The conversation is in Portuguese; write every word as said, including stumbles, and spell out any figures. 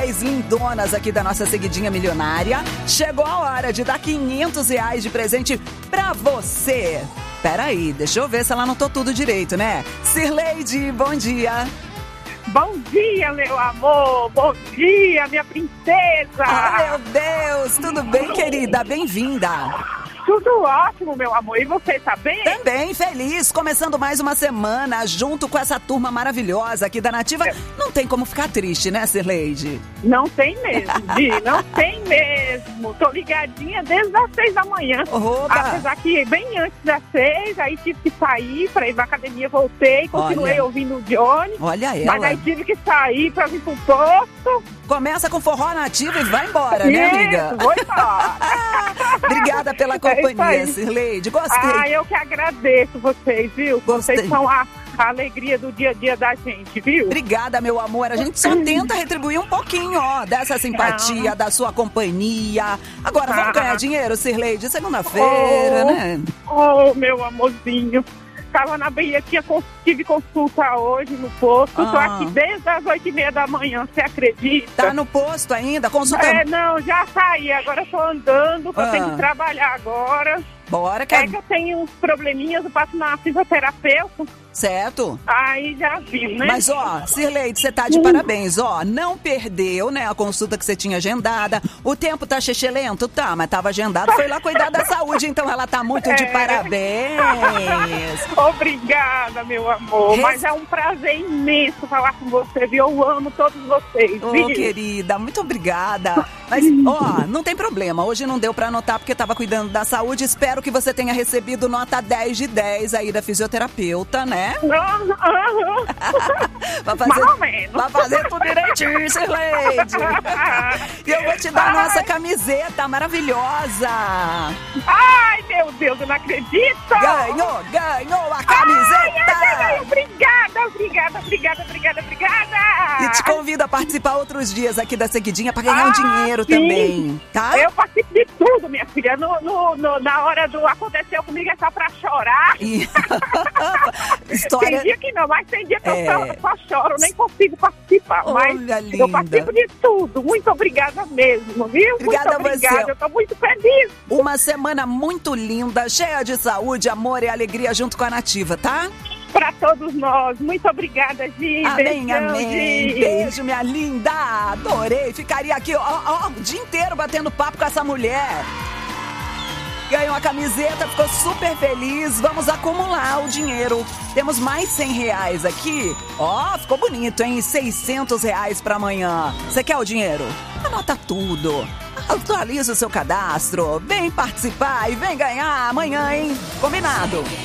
dez lindonas aqui da nossa seguidinha milionária. Chegou a hora de dar quinhentos reais de presente pra você. Peraí, deixa eu ver se ela anotou tudo direito, né? Cirleide, bom dia. Bom dia, meu amor. Bom dia, minha princesa. Ah, meu Deus. Tudo bem, querida? Bem-vinda. Tudo ótimo, meu amor. E você, tá bem? Também, feliz. Começando mais uma semana junto com essa turma maravilhosa aqui da Nativa. Não tem como ficar triste, né, Cirleide? Não tem mesmo, Di. Não tem mesmo. Tô ligadinha desde as seis da manhã. Oba. Apesar que bem antes das seis, aí tive que sair pra ir pra academia, voltei, continuei Olha. ouvindo o Johnny. Olha ela. Mas aí tive que sair pra vir pro posto. Começa com forró Nativa e vai embora, né, amiga? Isso, vou embora. Obrigada pela companhia, aí. Cirleide. Gostei. Ah, eu que agradeço vocês, viu? Gostei. Vocês são a, a alegria do dia a dia da gente, viu? Obrigada, meu amor. A gente só tenta retribuir um pouquinho, ó, dessa simpatia, da sua companhia. Agora, vamos Ah. ganhar dinheiro, Cirleide? Segunda-feira, Oh. né? Oh, meu amorzinho. Tava na Bahia, tinha, cons- tive consulta hoje no posto. Tô Ah. aqui desde as oito e meia da manhã, você acredita? Tá no posto ainda? Consulta. É, não, já saí. Agora eu tô andando, que Ah. eu tenho que trabalhar agora. Bora, que É que eu tenho uns probleminhas, eu passo na fisioterapeuta. Certo. Aí já viu, né? Mas, ó, Cirleide, você tá de parabéns, ó. Não perdeu, né, a consulta que você tinha agendada. O tempo tá lento, tá, mas tava agendado, foi lá cuidar da saúde, então ela tá muito de É. parabéns. Obrigada, meu amor. Res- Mas é um prazer imenso falar com você, viu? Eu amo todos vocês, Ô, viu? querida, muito obrigada. Mas, ó, não tem problema. Hoje não deu pra anotar porque tava cuidando da saúde. Espero que você tenha recebido nota dez de dez aí da fisioterapeuta, né? Aham, aham. Vai fazer, Mais ou menos. vai fazer tudo direitinho, Cirleide. E eu vou te dar a nossa Ai. camiseta maravilhosa. Ai, meu Deus, eu não acredito! Ganhou, ganhou a Ai, camiseta. ai, ai, obrigada, obrigada, obrigada, obrigada, obrigada! E te convido a participar outros dias aqui da Seguidinha pra ganhar um Ah, dinheiro sim. também, tá? Eu participo de tudo, minha filha. No, no- no- na hora do aconteceu comigo é só pra chorar. E... Tem História... dia que não, mas tem dia que É. eu só, só choro, nem consigo participar. Mas Olha, eu linda. participo de tudo. Muito obrigada mesmo, viu? Obrigada a muito você. obrigada, eu tô muito feliz. Uma semana muito linda, cheia de saúde, amor e alegria junto com a Nativa, tá? Pra todos nós. Muito obrigada, Gi. Amém, Beijão, amém. Gi. Beijo, minha linda. Adorei. Ficaria aqui ó, ó, o dia inteiro batendo papo com essa mulher. Ganhou a camiseta, ficou super feliz. Vamos acumular o dinheiro. Temos mais cem reais aqui. Ó, ficou bonito, hein? seiscentos reais pra amanhã. Você quer o dinheiro? Anota tudo. Atualiza o seu cadastro. Vem participar e vem ganhar amanhã, hein? Combinado?